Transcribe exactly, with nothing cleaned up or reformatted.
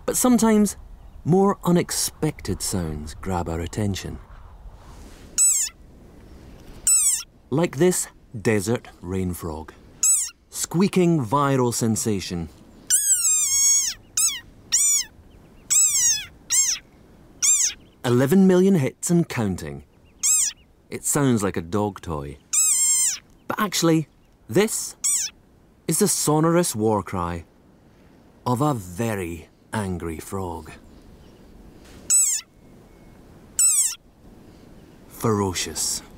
But sometimes more unexpected sounds grab our attention. Like this desert rain frog. Squeaking viral sensation. eleven million hits and counting. It sounds like a dog toy. But actually, this is the sonorous war cry of a very angry frog. Ferocious.